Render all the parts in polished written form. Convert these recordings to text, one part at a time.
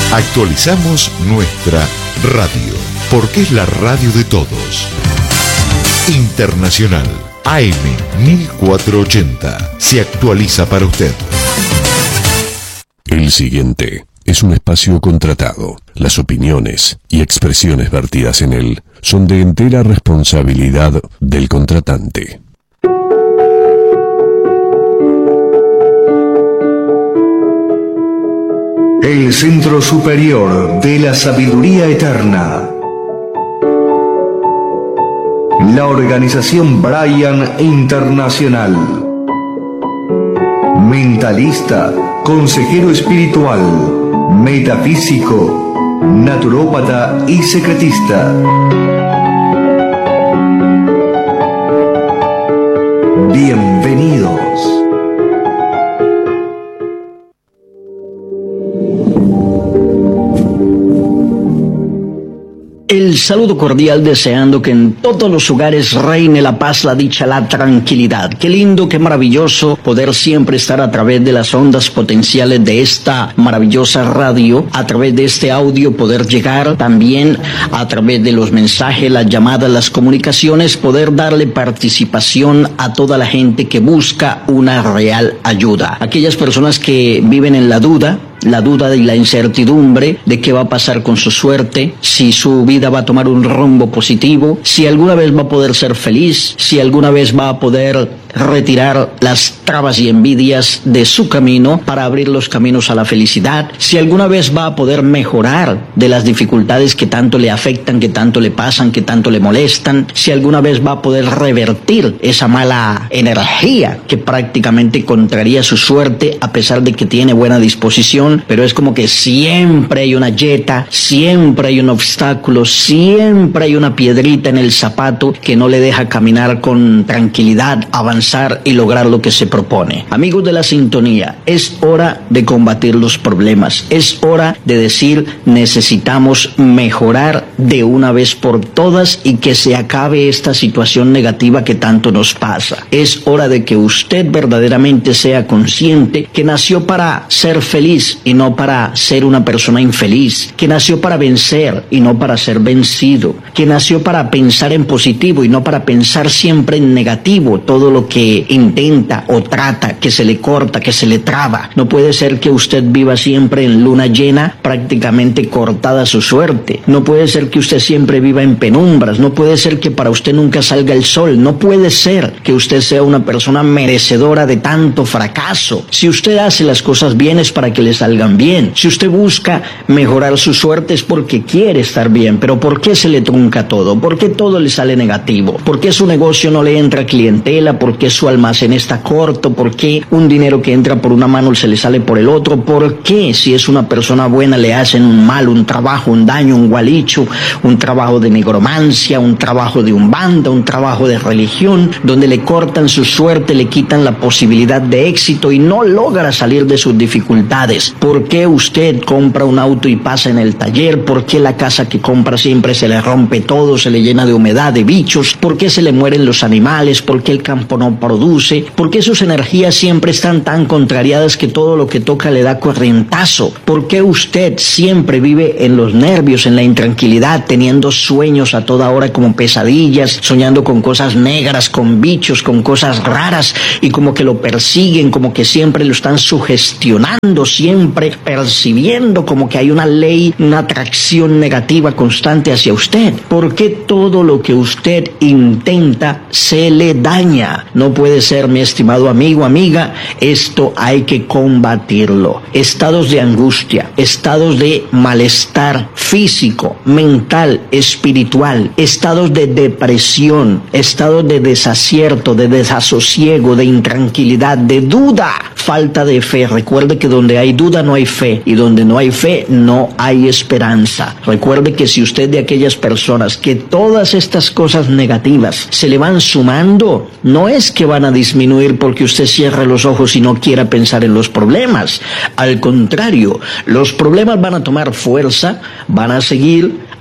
Actualizamos nuestra radio, porque es la radio de todos. Internacional AM 1480 se actualiza para usted. El siguiente es un espacio contratado. Las opiniones y expresiones vertidas en él son de entera responsabilidad del contratante. El Centro Superior de la Sabiduría Eterna. La organización Brian Internacional. Mentalista, consejero espiritual, metafísico, naturópata y secretista. Bienvenidos. El saludo cordial, deseando que en todos los hogares reine la paz, la dicha, la tranquilidad. Qué lindo, qué maravilloso poder siempre estar a través de las ondas potenciales de esta maravillosa radio, a través de este audio poder llegar también a través de los mensajes, las llamadas, las comunicaciones, poder darle participación a toda la gente que busca una real ayuda. Aquellas personas que viven en la duda y la incertidumbre de qué va a pasar con su suerte, si su vida va a tomar un rumbo positivo, si alguna vez va a poder ser feliz, si alguna vez va a poder retirar las trabas y envidias de su camino para abrir los caminos a la felicidad, si alguna vez va a poder mejorar de las dificultades que tanto le afectan, que tanto le pasan, que tanto le molestan, si alguna vez va a poder revertir esa mala energía que prácticamente contraría su suerte, a pesar de que tiene buena disposición, pero es como que siempre hay una yeta, siempre hay un obstáculo, siempre hay una piedrita en el zapato que no le deja caminar con tranquilidad, avanzar y lograr lo que se propone. Amigos de la sintonía, es hora de combatir los problemas, es hora de decir necesitamos mejorar de una vez por todas y que se acabe esta situación negativa que tanto nos pasa. Es hora de que usted verdaderamente sea consciente que nació para ser feliz y no para ser una persona infeliz, que nació para vencer y no para ser vencido, que nació para pensar en positivo y no para pensar siempre en negativo, todo lo que intenta o trata, que se le corta, que se le traba. No puede ser que usted viva siempre en luna llena, prácticamente cortada su suerte. No puede ser que usted siempre viva en penumbras. No puede ser que para usted nunca salga el sol. No puede ser que usted sea una persona merecedora de tanto fracaso. Si usted hace las cosas bien es para que le salgan bien. Si usted busca mejorar su suerte es porque quiere estar bien. Pero ¿por qué se le trunca todo? ¿Por qué todo le sale negativo? ¿Por qué su negocio no le entra clientela? ¿Por qué su almacén está corto? ¿Por qué un dinero que entra por una mano se le sale por el otro? ¿Por qué si es una persona buena le hacen un mal, un trabajo, un daño, un gualicho, un trabajo de negromancia, un trabajo de umbanda, un trabajo de religión, donde le cortan su suerte, le quitan la posibilidad de éxito y no logra salir de sus dificultades? ¿Por qué usted compra un auto y pasa en el taller? ¿Por qué la casa que compra siempre se le rompe todo, se le llena de humedad, de bichos? ¿Por qué se le mueren los animales? ¿Por qué el campo no produce? ¿Por qué sus energías siempre están tan contrariadas que todo lo que toca le da corrientazo? ¿Por qué usted siempre vive en los nervios, en la intranquilidad, teniendo sueños a toda hora como pesadillas, soñando con cosas negras, con bichos, con cosas raras y como que lo persiguen, como que siempre lo están sugestionando, siempre percibiendo como que hay una ley, una atracción negativa constante hacia usted? ¿Por qué todo lo que usted intenta se le daña? No puede ser, mi estimado amigo, amiga, esto hay que combatirlo. Estados de angustia, estados de malestar físico, mental, espiritual, estados de depresión, estados de desacierto, de desasosiego, de intranquilidad, de duda, falta de fe. Recuerde que donde hay duda no hay fe, y donde no hay fe no hay esperanza. Recuerde que si usted de aquellas personas que todas estas cosas negativas se le van sumando, no es que van a disminuir porque usted cierre los ojos y no quiera pensar en los problemas. Al contrario, los problemas van a tomar fuerza, van a seguir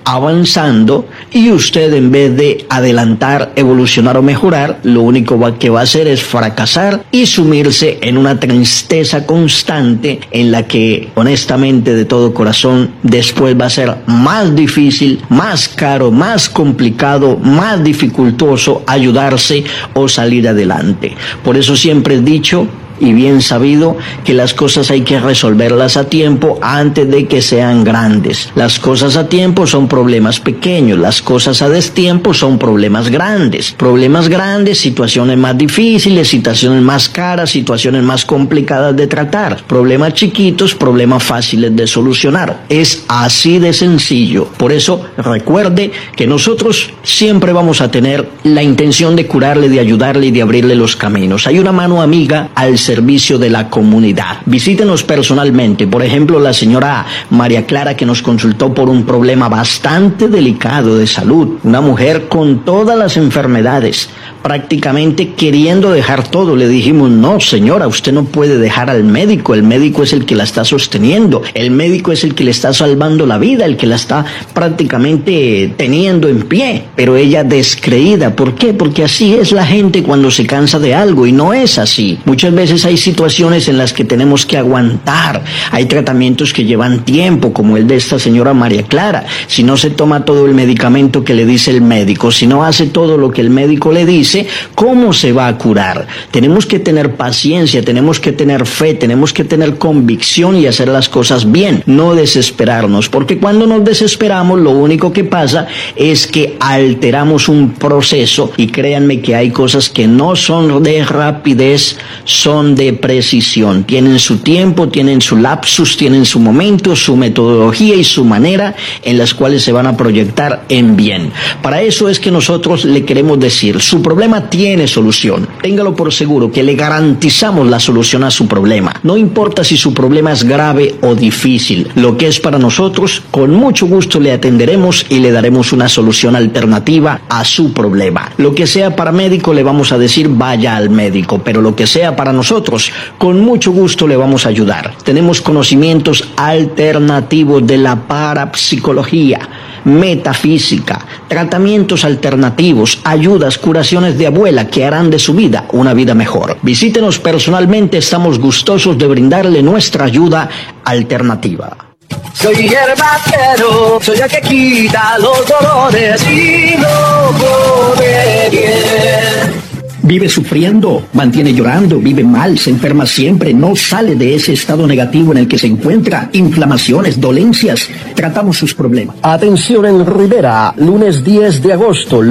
avanzando y usted, en vez de adelantar, evolucionar o mejorar, lo único que va a hacer es fracasar y sumirse en una tristeza constante en la que, honestamente, de todo corazón, después va a ser más difícil, más caro, más complicado, más dificultoso ayudarse o salir adelante. Por eso siempre he dicho, y bien sabido, que las cosas hay que resolverlas a tiempo antes de que sean grandes. Las cosas a tiempo son problemas pequeños, las cosas a destiempo son problemas grandes. Problemas grandes, situaciones más difíciles, situaciones más caras, situaciones más complicadas de tratar. Problemas chiquitos, problemas fáciles de solucionar. Es así de sencillo. Por eso, recuerde que nosotros siempre vamos a tener la intención de curarle, de ayudarle y de abrirle los caminos. Hay una mano amiga al servicio de la comunidad. Visítenos personalmente. Por ejemplo, la señora María Clara, que nos consultó por un problema bastante delicado de salud. Una mujer con todas las enfermedades, prácticamente queriendo dejar todo. Le dijimos, no señora, usted no puede dejar al médico. El médico es el que la está sosteniendo. El médico es el que le está salvando la vida, el que la está prácticamente teniendo en pie. Pero ella descreída. ¿Por qué? Porque así es la gente cuando se cansa de algo, y no es así. Muchas veces hay situaciones en las que tenemos que aguantar. Hay tratamientos que llevan tiempo, como el de esta señora María Clara. Si no se toma todo el medicamento que le dice el médico, si no hace todo lo que el médico le dice, ¿cómo se va a curar? Tenemos que tener paciencia, tenemos que tener fe, tenemos que tener convicción y hacer las cosas bien, no desesperarnos, porque cuando nos desesperamos lo único que pasa es que alteramos un proceso, y créanme que hay cosas que no son de rapidez, son de precisión. Tienen su tiempo, tienen su lapsus, tienen su momento, su metodología y su manera en las cuales se van a proyectar en bien. Para eso es que nosotros le queremos decir, su problema tiene solución. Téngalo por seguro que le garantizamos la solución a su problema. No importa si su problema es grave o difícil. Lo que es para nosotros, con mucho gusto le atenderemos y le daremos una solución alternativa a su problema. Lo que sea para médico, le vamos a decir vaya al médico, pero lo que sea para nosotros, con mucho gusto le vamos a ayudar. Tenemos conocimientos alternativos de la parapsicología, metafísica, tratamientos alternativos, ayudas, curaciones de abuela que harán de su vida una vida mejor. Visítenos personalmente, estamos gustosos de brindarle nuestra ayuda alternativa. Soy hierbacero, soy el que quita los dolores y no pone bien. Vive sufriendo, mantiene llorando, vive mal, se enferma siempre, no sale de ese estado negativo en el que se encuentra, inflamaciones, dolencias. Tratamos sus problemas. Atención en Rivera, lunes 10 de agosto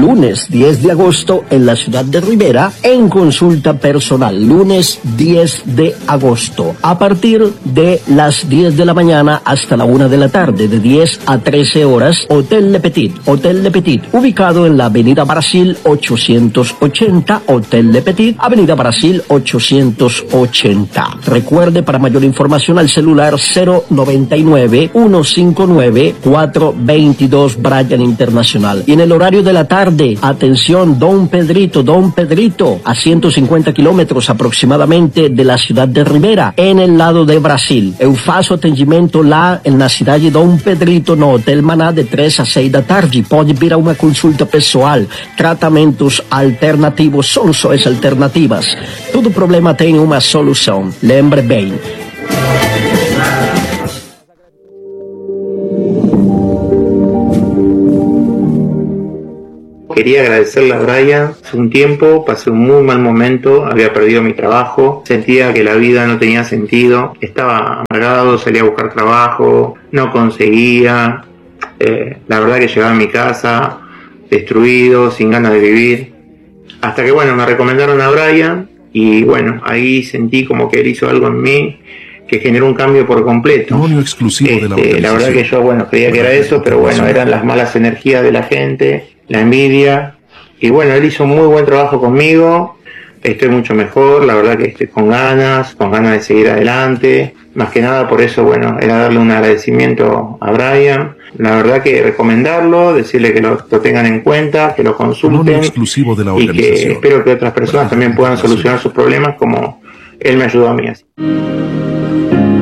en la ciudad de Rivera, en consulta personal, lunes 10 de agosto, a partir de las 10 de la mañana hasta la 1 de la tarde, de 10 a 13 horas, Hotel Le Petit, ubicado en la Avenida Brasil 880, Hotel Le Petit, Avenida Brasil 880. Recuerde, para mayor información, al celular 099-159-422 Bryan Internacional. Y en el horario de la tarde, atención, Don Pedrito, a 150 kilómetros aproximadamente de la ciudad de Rivera, en el lado de Brasil. Eu faço atendimento lá na cidade de Dom Pedrito, no Hotel Maná, de 3 a 6 da tarde. Pode vir a uma consulta pessoal, tratamentos alternativos, soluções alternativas. Todo problema tem uma solução. Lembre bem. Quería agradecerle a Brian. Hace un tiempo pasé un muy mal momento, había perdido mi trabajo, sentía que la vida no tenía sentido, estaba amargado, salía a buscar trabajo, no conseguía, la verdad que llegaba a mi casa destruido, sin ganas de vivir, hasta que me recomendaron a Brian y ahí sentí como que él hizo algo en mí que generó un cambio por completo. Exclusivo de la verdad que yo creía que era eso, pero eran las malas energías de la gente, la envidia, y él hizo un muy buen trabajo conmigo. Estoy mucho mejor, la verdad que estoy con ganas de seguir adelante. Más que nada por eso, era darle un agradecimiento a Brian. La verdad que recomendarlo, decirle que lo tengan en cuenta, que lo consulten, y que espero que otras personas también puedan solucionar sus problemas como él me ayudó a mí.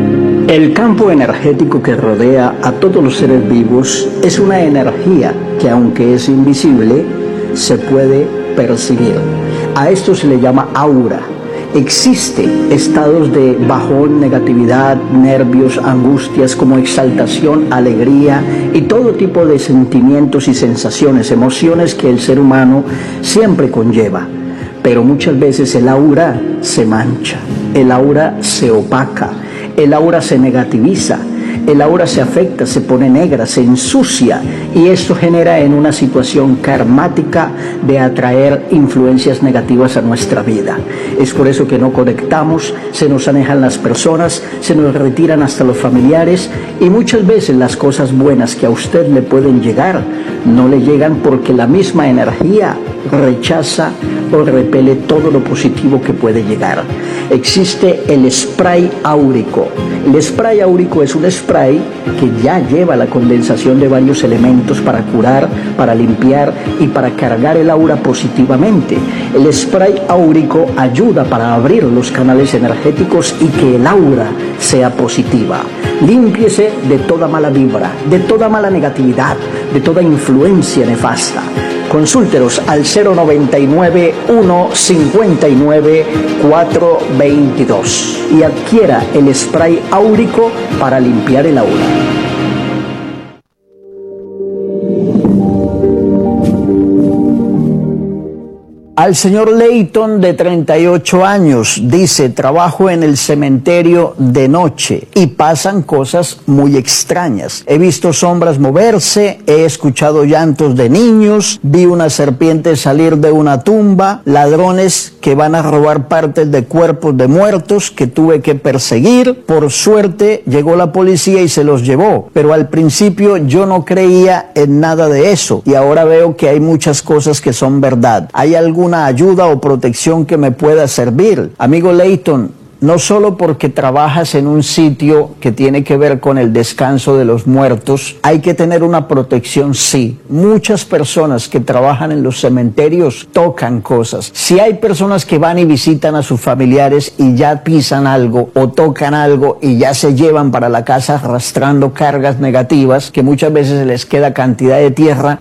El campo energético que rodea a todos los seres vivos es una energía que, aunque es invisible, se puede percibir. A esto se le llama aura. Existen estados de bajón, negatividad, nervios, angustias, como exaltación, alegría y todo tipo de sentimientos y sensaciones, emociones que el ser humano siempre conlleva. Pero muchas veces el aura se mancha, el aura se opaca, el aura se negativiza, el aura se afecta, se pone negra, se ensucia, y esto genera en una situación karmática de atraer influencias negativas a nuestra vida. Es por eso que no conectamos, se nos alejan las personas, se nos retiran hasta los familiares, y muchas veces las cosas buenas que a usted le pueden llegar no le llegan porque la misma energía rechaza o repele todo lo positivo que puede llegar. Existe el spray áurico. El spray áurico es un spray que ya lleva la condensación de varios elementos para curar, para limpiar y para cargar el aura positivamente. El spray áurico ayuda para abrir los canales energéticos y que el aura sea positiva. Límpiese de toda mala vibra, de toda mala negatividad, de toda influencia nefasta. Consúltenos al 099 159 422 y adquiera el spray áurico para limpiar el aura. Al señor Leighton, de 38 años, dice: trabajo en el cementerio de noche y pasan cosas muy extrañas. He visto sombras moverse, he escuchado llantos de niños, vi una serpiente salir de una tumba, ladrones que van a robar partes de cuerpos de muertos que tuve que perseguir. Por suerte llegó la policía y se los llevó, pero al principio yo no creía en nada de eso y ahora veo que hay muchas cosas que son verdad. ¿Hay alguna ayuda o protección que me pueda servir? Amigo Leighton, no solo porque trabajas en un sitio que tiene que ver con el descanso de los muertos, hay que tener una protección, sí. Muchas personas que trabajan en los cementerios tocan cosas. Si hay personas que van y visitan a sus familiares y ya pisan algo o tocan algo y ya se llevan para la casa arrastrando cargas negativas, que muchas veces les queda cantidad de tierra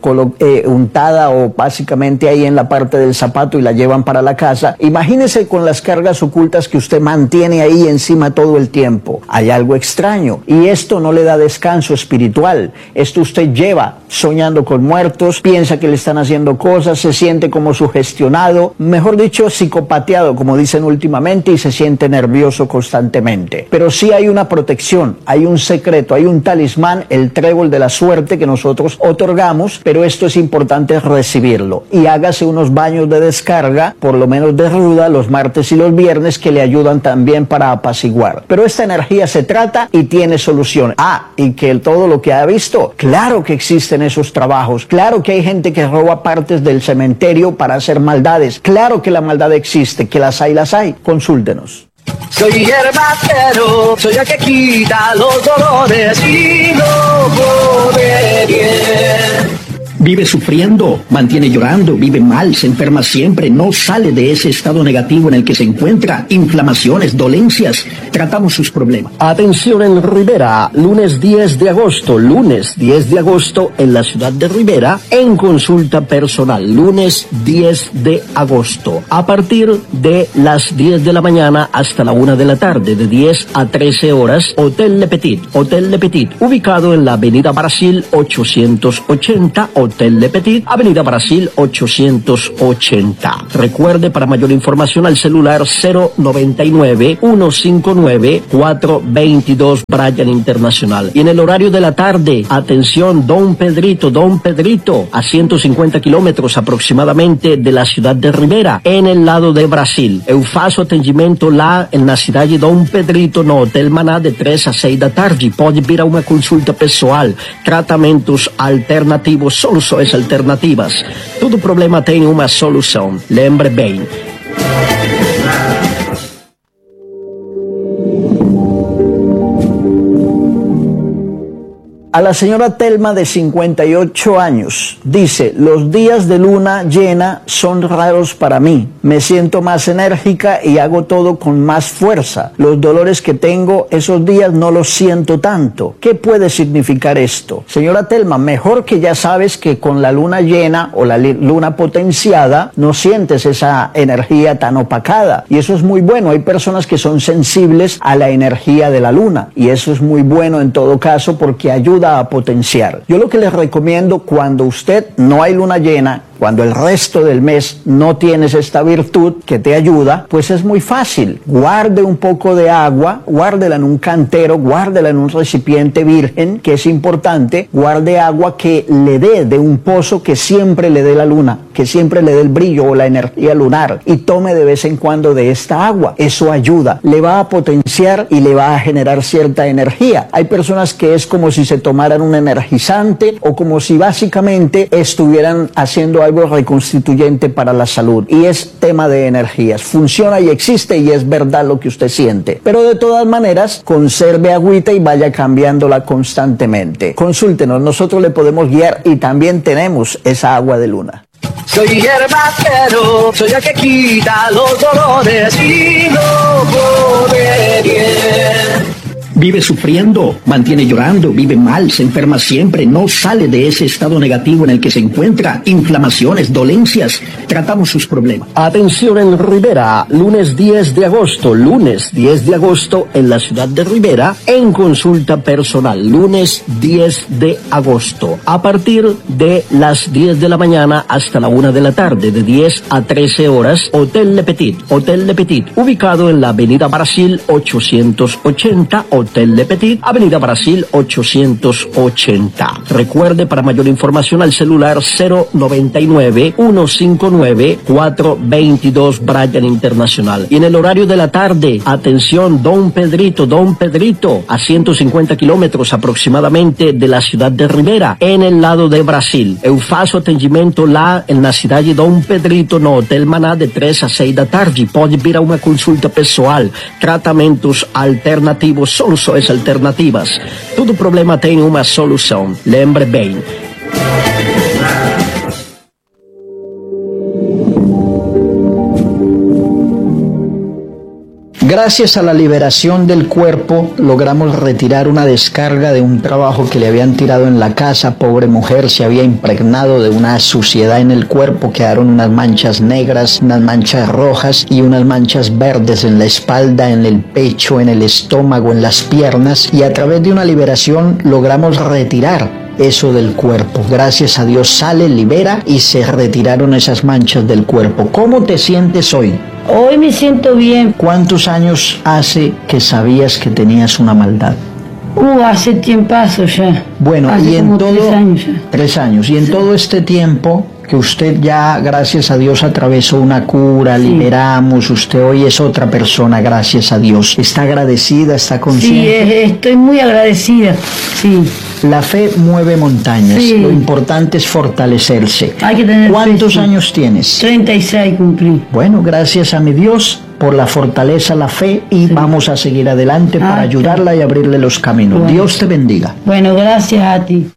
untada o básicamente ahí en la parte del zapato y la llevan para la casa, imagínese con las cargas ocultas que usted mantiene ahí encima todo el tiempo. Hay algo extraño y esto no le da descanso espiritual. Esto usted lleva soñando con muertos, piensa que le están haciendo cosas, se siente como sugestionado, mejor dicho, psicopateado, como dicen últimamente, y se siente nervioso constantemente. Pero sí hay una protección, hay un secreto, hay un talismán, el trébol de la suerte que nosotros otorgamos, pero esto es importante recibirlo. Y hágase unos baños de descarga, por lo menos de ruda, los martes y los viernes, que le ayudan también para apaciguar. Pero esta energía se trata y tiene solución. Y que todo lo que ha visto, claro que existen esos trabajos, claro que hay gente que roba partes del cementerio para hacer maldades, claro que la maldad existe, que las hay. Consúltenos. Soy hierbacero, soy el que quita los dolores y no pone bien. Vive sufriendo, mantiene llorando, vive mal, se enferma siempre, no sale de ese estado negativo en el que se encuentra, inflamaciones, dolencias, tratamos sus problemas. Atención en Rivera, lunes 10 de agosto en la ciudad de Rivera, en consulta personal, lunes 10 de agosto, a partir de las 10 de la mañana hasta la 1 de la tarde, de 10 a 13 horas, Hotel Le Petit, ubicado en la Avenida Brasil 880, Hotel Le Petit, Avenida Brasil 880. Recuerde, para mayor información, al celular 099-159-422 Bryan Internacional. Y en el horario de la tarde, atención, Don Pedrito, a 150 kilómetros aproximadamente de la ciudad de Rivera, en el lado de Brasil. Eu faço atendimento lá na cidade de Dom Pedrito, no Hotel Maná, de 3 a 6 da tarde. Pode vir a uma consulta pessoal, tratamentos alternativos, soluções alternativas. Todo problema tem uma solução. Lembre bem. A la señora Telma, de 58 años, dice: los días de luna llena son raros para mí. Me siento más enérgica y hago todo con más fuerza. Los dolores que tengo esos días no los siento tanto. ¿Qué puede significar esto? Señora Telma, mejor que ya sabes que con la luna llena o la luna potenciada no sientes esa energía tan opacada. Y eso es muy bueno. Hay personas que son sensibles a la energía de la luna. Y eso es muy bueno en todo caso, porque ayuda a potenciar. Yo lo que les recomiendo, cuando usted no hay luna llena, cuando el resto del mes no tienes esta virtud que te ayuda, pues es muy fácil. Guarde un poco de agua, guárdela en un cantero, guárdela en un recipiente virgen, que es importante. Guarde agua que le dé de un pozo que siempre le dé la luna, que siempre le dé el brillo o la energía lunar, y tome de vez en cuando de esta agua. Eso ayuda, le va a potenciar y le va a generar cierta energía. Hay personas que es como si se tomaran un energizante o como si básicamente estuvieran haciendo algo reconstituyente para la salud, y es tema de energías. Funciona y existe, y es verdad lo que usted siente, pero de todas maneras conserve agüita y vaya cambiándola constantemente. Consúltenos, nosotros le podemos guiar, y también tenemos esa agua de luna. Soy hierbacero, soy el que quita los dolores y no pone bien. Vive sufriendo, mantiene llorando, vive mal, se enferma siempre, no sale de ese estado negativo en el que se encuentra, inflamaciones, dolencias. Tratamos sus problemas. Atención en Rivera, lunes 10 de agosto en la ciudad de Rivera, en consulta personal, lunes 10 de agosto, a partir de las 10 de la mañana hasta la 1 de la tarde, de 10 a 13 horas, Hotel Le Petit, ubicado en la Avenida Brasil 880, Hotel Le Petit, Avenida Brasil 880. Recuerde, para mayor información, al celular 099-159-422 Bryan Internacional. Y en el horario de la tarde, atención, Don Pedrito, a 150 kilómetros aproximadamente de la ciudad de Rivera, en el lado de Brasil. Eu faço atendimento lá na cidade de Dom Pedrito, no Hotel Maná, de 3 a 6 da tarde. Pode vir a uma consulta pessoal, tratamentos alternativos, soluções alternativas. Todo problema tem uma solução. Lembre bem. Gracias a la liberación del cuerpo, logramos retirar una descarga de un trabajo que le habían tirado en la casa. Pobre mujer, se había impregnado de una suciedad en el cuerpo. Quedaron unas manchas negras, unas manchas rojas y unas manchas verdes en la espalda, en el pecho, en el estómago, en las piernas. Y a través de una liberación logramos retirar eso del cuerpo. Gracias a Dios sale, libera, y se retiraron esas manchas del cuerpo. ¿Cómo te sientes hoy? Hoy me siento bien. ¿Cuántos años hace que sabías que tenías una maldad? Hace tiempazo ya. Bueno, hace y en todo 3 años ya. 3 años. Y en todo este tiempo que usted ya, gracias a Dios, atravesó una cura, liberamos, usted hoy es otra persona, gracias a Dios. ¿Está agradecida? ¿Está consciente? Sí, estoy muy agradecida, sí. La fe mueve montañas, lo importante es fortalecerse. Hay que tener ¿Cuántos fe, años tienes? 36 cumplí. Bueno, gracias a mi Dios por la fortaleza, la fe, y vamos a seguir adelante para ayudarla y abrirle los caminos. Bueno. Dios te bendiga. Bueno, gracias a ti.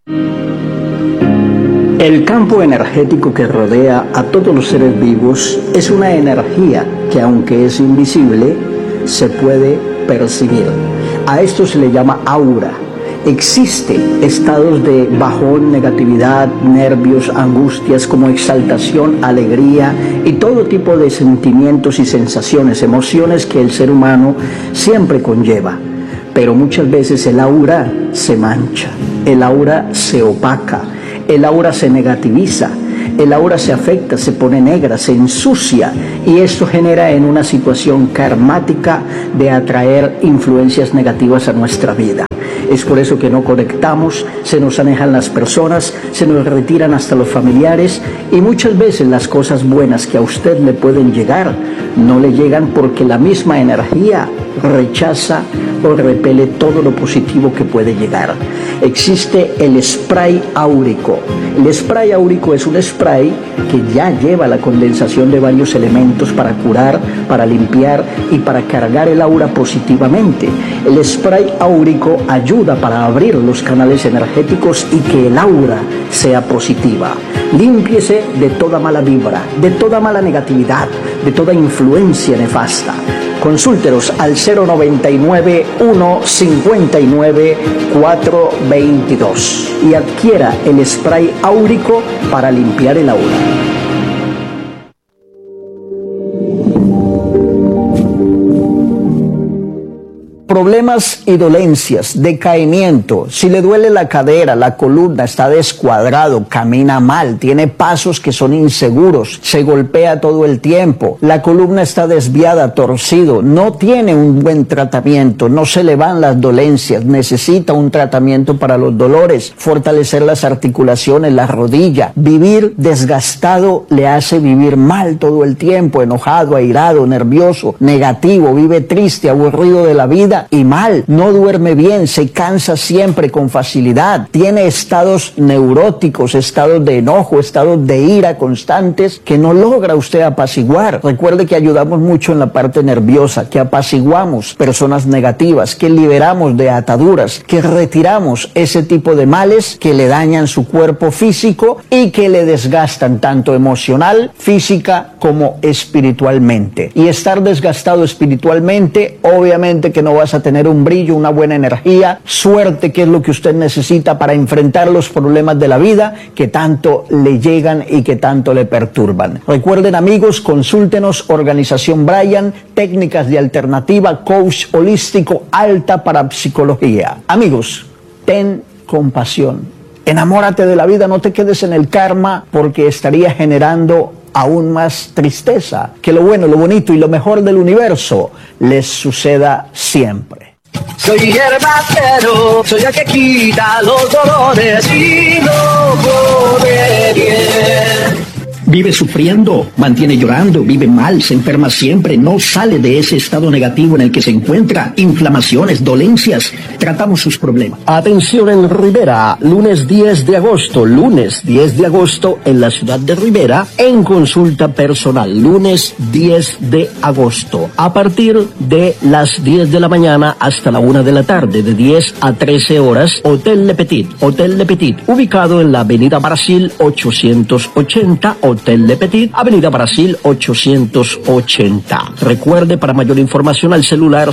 El campo energético que rodea a todos los seres vivos es una energía que, aunque es invisible, se puede percibir. A esto se le llama aura. Existen estados de bajón, negatividad, nervios, angustias, como exaltación, alegría y todo tipo de sentimientos y sensaciones, emociones que el ser humano siempre conlleva. Pero muchas veces el aura se mancha, el aura se opaca, el aura se negativiza, el aura se afecta, se pone negra, se ensucia, y esto genera en una situación karmática de atraer influencias negativas a nuestra vida. Es por eso que no conectamos, se nos alejan las personas, se nos retiran hasta los familiares, y muchas veces las cosas buenas que a usted le pueden llegar no le llegan porque la misma energía rechaza o repele todo lo positivo que puede llegar. Existe el spray áurico. El spray áurico es un spray que ya lleva la condensación de varios elementos para curar, para limpiar y para cargar el aura positivamente. El spray áurico ayuda para abrir los canales energéticos y que el aura sea positiva. Límpiese de toda mala vibra, de toda mala negatividad, de toda influencia nefasta. Consúltenos al 099 159 422 y adquiera el spray áurico para limpiar el aura. Problemas y dolencias, decaimiento, si le duele la cadera, la columna, está descuadrado, camina mal, tiene pasos que son inseguros, se golpea todo el tiempo, la columna está desviada, torcido, no tiene un buen tratamiento, no se le van las dolencias, necesita un tratamiento para los dolores, fortalecer las articulaciones, la rodilla, vivir desgastado le hace vivir mal todo el tiempo, enojado, airado, nervioso, negativo, vive triste, aburrido de la vida y mal, no duerme bien, se cansa siempre con facilidad, tiene estados neuróticos, estados de enojo, estados de ira constantes que no logra usted apaciguar. Recuerde que ayudamos mucho en la parte nerviosa, que apaciguamos personas negativas, que liberamos de ataduras, que retiramos ese tipo de males que le dañan su cuerpo físico y que le desgastan tanto emocional, física como espiritualmente. Y estar desgastado espiritualmente, obviamente que no vas a tener un brillo, una buena energía, suerte, que es lo que usted necesita para enfrentar los problemas de la vida que tanto le llegan y que tanto le perturban. Recuerden, amigos, consúltenos, Organización Bryan, técnicas de alternativa, coach holístico, alta parapsicología. Amigos, ten compasión, enamórate de la vida, no te quedes en el karma porque estaría generando aún más tristeza. Que lo bueno, lo bonito y lo mejor del universo les suceda siempre. Soy hierbacero, soy el que quita los dolores y no pone bien. Vive sufriendo, mantiene llorando, vive mal, se enferma siempre, no sale de ese estado negativo en el que se encuentra, inflamaciones, dolencias, tratamos sus problemas. Atención en Rivera, lunes 10 de agosto en la ciudad de Rivera, en consulta personal, lunes 10 de agosto, a partir de las 10 de la mañana hasta la 1 de la tarde, de 10 a 13 horas, Hotel Le Petit, ubicado en la Avenida Brasil 880, Hotel Le Petit, Avenida Brasil 880. Recuerde, para mayor información al celular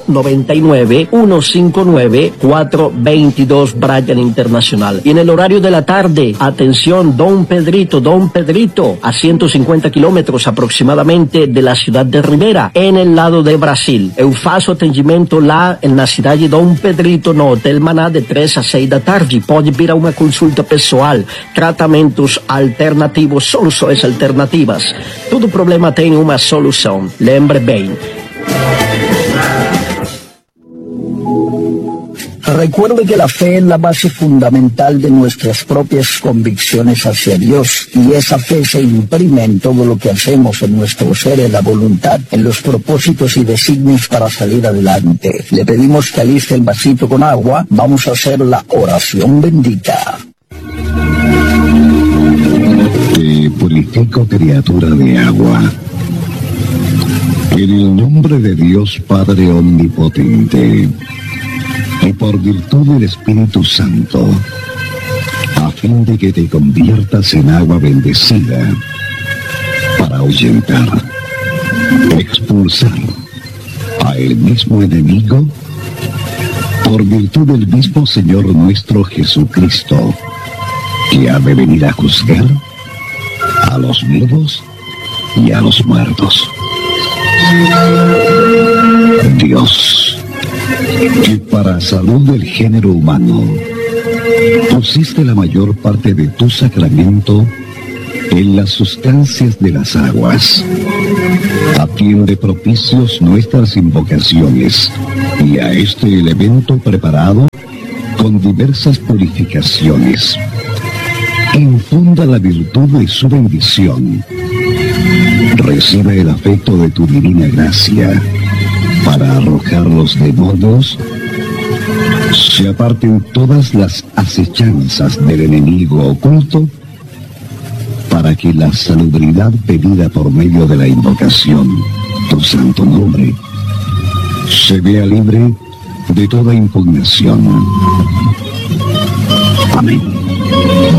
099-159-422 Bryan Internacional. Y en el horario de la tarde, atención, Don Pedrito, a 150 kilómetros aproximadamente de la ciudad de Rivera, en el lado de Brasil. Eu faço atendimento lá na cidade de Dom Pedrito, no Hotel Maná, de 3 a 6 da tarde. Pode vir a uma consulta pessoal, tratamentos alternativos, soluções alternativas. Todo problema tem uma solução. Lembre bem. Recuerde que la fe es la base fundamental de nuestras propias convicciones hacia Dios, y esa fe se imprime en todo lo que hacemos, en nuestro ser, en la voluntad, en los propósitos y designios para salir adelante. Le pedimos que aliste el vasito con agua. Vamos a hacer la oración bendita. Te purifico, criatura de agua, en el nombre de Dios Padre Omnipotente, y por virtud del Espíritu Santo, a fin de que te conviertas en agua bendecida, para ahuyentar, expulsar a el mismo enemigo, por virtud del mismo Señor nuestro Jesucristo, que ha de venir a juzgar a los vivos y a los muertos. Dios, que para salud del género humano pusiste la mayor parte de tu sacramento en las sustancias de las aguas, atiende propicios nuestras invocaciones y a este elemento preparado con diversas purificaciones. Infunda la virtud de su bendición Recibe el afecto de tu divina gracia para arrojar los demonios, se aparten todas las acechanzas del enemigo oculto, para que la salubridad pedida por medio de la invocación, tu santo nombre, se vea libre de toda impugnación. Amén.